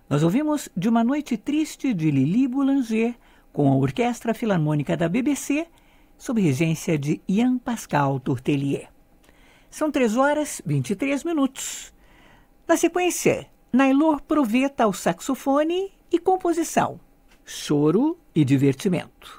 Nós ouvimos De uma Noite Triste, de Lili Boulanger, com a Orquestra Filarmônica da BBC, sob regência de Ian Pascal Tourtellier. São 3h23. Na sequência, Naylor Proveta ao saxofone e composição, choro e divertimento.